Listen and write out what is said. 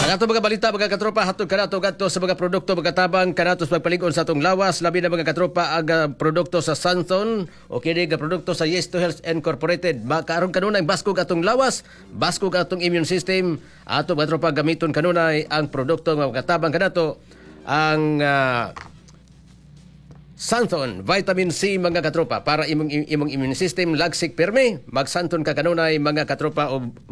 Ang ato mga balita mga katropa hatod kanato gadto sa mga produkto mga tabang kanato sa pagpalig-on sa atong lawas labi na mga katropa ang produkto sa Santon o kini nga produkto sa Yes to Health Incorporated. Makaron kanunay baskog atong lawas, baskog atong immune system. Ato mga katropa gamiton kanunay ang produkto nga mga tabang kanato ang Santon vitamin C mga katropa para imong immune system lagsik pirmi. Mag Santon ka kanunay mga katropa o